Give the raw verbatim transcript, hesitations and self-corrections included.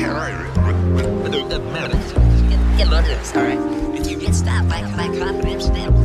Sorry. If you get stopped by, by confidence, then